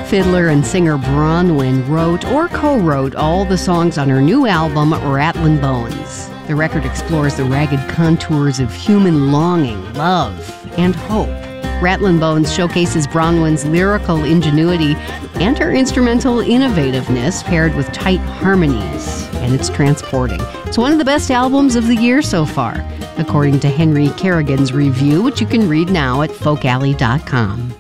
Fiddler and singer Bronwyn wrote or co-wrote all the songs on her new album, Rattlin' Bones. The record explores the ragged contours of human longing, love, and hope. Rattlin' Bones showcases Bronwyn's lyrical ingenuity and her instrumental innovativeness paired with tight harmonies, and it's transporting. It's one of the best albums of the year so far, according to Henry Kerrigan's review, which you can read now at folkalley.com.